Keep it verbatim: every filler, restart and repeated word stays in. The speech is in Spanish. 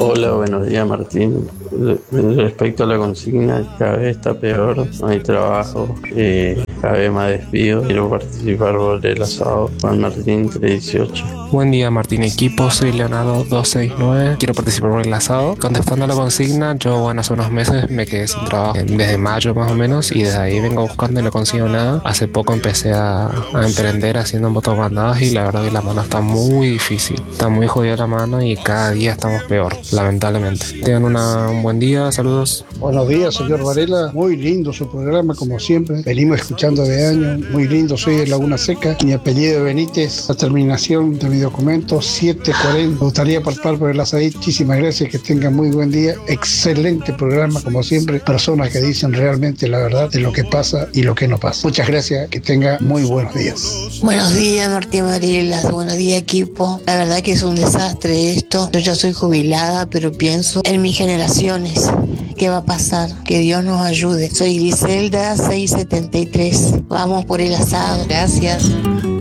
Hola, buenos días Martín. Re- Respecto a la consigna, cada vez está peor, no hay trabajo, eh, cada vez más despido. Quiero participar por el asado. Juan Martín, trescientos dieciocho. Buen día, Martín Equipo, soy Leonardo doscientos sesenta y nueve. Quiero participar por el asado. Contestando a la consigna, yo, bueno, hace unos meses me quedé sin trabajo, eh, desde mayo más o menos, y desde ahí vengo buscando y no consigo nada. Hace poco empecé a, a emprender haciendo motomandados y la verdad que la mano está muy difícil. Está muy jodida la mano y cada día estamos peor, lamentablemente. Tengan una- un buen día, saludos. Buenos días, señor Varela. Muy lindo su programa, como siempre. Venimos escuchando de años. Muy lindo, soy de Laguna Seca. Mi apellido es Benítez. La terminación de mi documento, siete cuarenta. Me gustaría participar por el asadito. Muchísimas gracias, que tengan muy buen día. Excelente programa, como siempre. Personas que dicen realmente la verdad de lo que pasa y lo que no pasa. Muchas gracias, que tenga muy buenos días. Buenos días, Martín Varela. Buenos días, equipo. La verdad que es un desastre esto. Yo ya soy jubilada, pero pienso en mis generaciones. ¿Qué va a pasar? Que Dios nos ayude. Soy Griselda seiscientos setenta y tres. Vamos por el asado. Gracias.